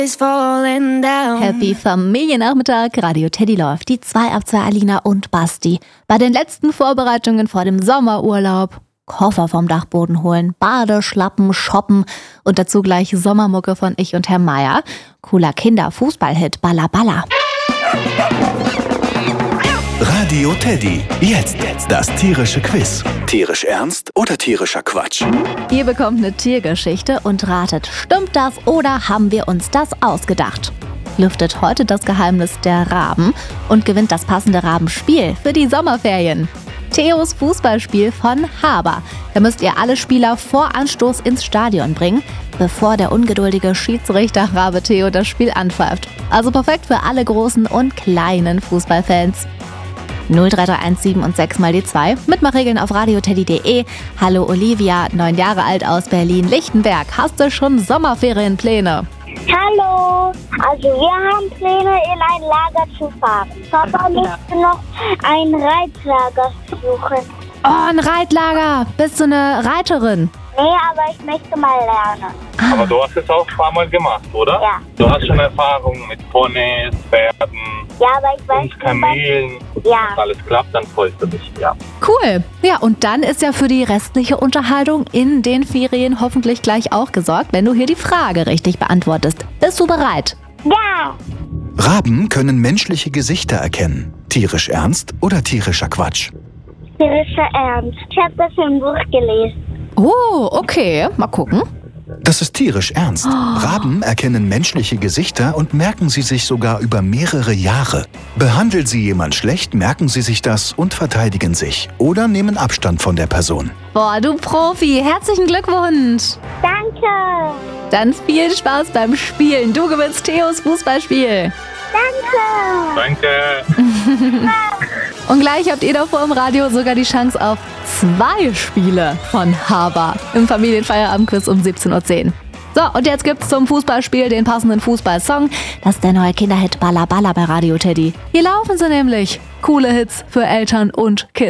Happy Familiennachmittag, Radio Teddy läuft. Die 2 ab 2 Alina und Basti. Bei den letzten Vorbereitungen vor dem Sommerurlaub. Koffer vom Dachboden holen, Badeschlappen shoppen und dazu gleich Sommermucke von Ich und Herr Meier. Cooler Kinder-Fußballhit, Balla Balla. Radio Teddy, jetzt das tierische Quiz. Tierisch ernst oder tierischer Quatsch? Ihr bekommt eine Tiergeschichte und ratet, stimmt das oder haben wir uns das ausgedacht? Lüftet heute das Geheimnis der Raben und gewinnt das passende Rabenspiel für die Sommerferien. Theos Fußballspiel von Haber. Da müsst ihr alle Spieler vor Anstoß ins Stadion bringen, bevor der ungeduldige Schiedsrichter Rabe Theo das Spiel anpfeift. Also perfekt für alle großen und kleinen Fußballfans. 03317 und 6 mal die 2. Mitmachregeln auf radioteddy.de. Hallo Olivia, 9 Jahre alt aus Berlin-Lichtenberg. Hast du schon Sommerferienpläne? Hallo, also wir haben Pläne, in ein Lager zu fahren. Papa müsste noch ein Reitlager suchen. Oh, ein Reitlager. Bist du eine Reiterin? Nee, aber ich möchte mal lernen. Aber du hast es auch ein paar Mal gemacht, oder? Ja. Du hast schon Erfahrung mit Ponys, Pferden Ja, aber ich weiß und Kamelen. Ja. Wenn alles klappt, dann freust du dich, ja. Cool. Ja, und dann ist ja für die restliche Unterhaltung in den Ferien hoffentlich gleich auch gesorgt, wenn du hier die Frage richtig beantwortest. Bist du bereit? Ja. Raben können menschliche Gesichter erkennen. Tierisch ernst oder tierischer Quatsch? Tierischer Ernst. Ich habe das im Buch gelesen. Oh, okay. Mal gucken. Das ist tierisch ernst. Raben erkennen menschliche Gesichter und merken sie sich sogar über mehrere Jahre. Behandelt sie jemand schlecht, merken sie sich das und verteidigen sich oder nehmen Abstand von der Person. Boah, du Profi. Herzlichen Glückwunsch. Danke. Dann viel Spaß beim Spielen. Du gewinnst Theos Fußballspiel. Danke. Danke. Und gleich habt ihr davor im Radio sogar die Chance auf 2 Spiele von Haber im Familienfeierabendquiz um 17:10 Uhr. So, und jetzt gibt's zum Fußballspiel den passenden Fußballsong. Das ist der neue Kinderhit Balla Balla bei Radio Teddy. Hier laufen sie nämlich. Coole Hits für Eltern und Kids.